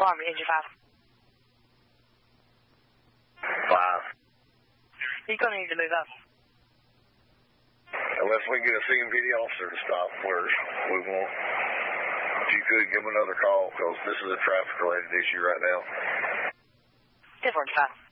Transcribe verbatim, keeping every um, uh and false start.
alarm, engine five. Five. You're going to need to move up. Unless we get a C M P D officer to stop first, we won't. If you could, give them another call, because this is a traffic-related issue right now. ten forty-five.